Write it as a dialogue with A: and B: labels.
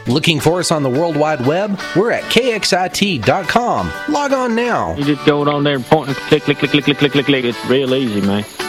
A: Looking for us on the World Wide Web? We're at kxit.com. Log on now.
B: You just go on there and point and click, click, click, click, click, click, click, click. It's real easy, man.